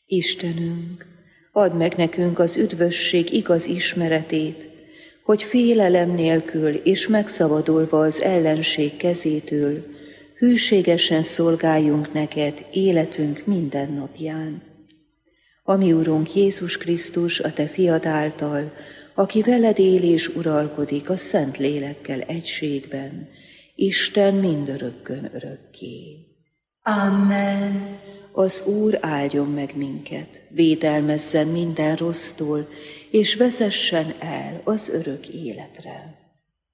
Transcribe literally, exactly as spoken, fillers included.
Istenünk, add meg nekünk az üdvösség igaz ismeretét, hogy félelem nélkül és megszabadulva az ellenség kezétől hűségesen szolgáljunk neked életünk minden napján. A mi Urunk Jézus Krisztus, a te fiad által, aki veled él és uralkodik a Szent Lélekkel egységben, Isten mindörökkön örökké. Amen. Az Úr áldjon meg minket, védelmezzen minden rossztól, és vezessen el az örök életre.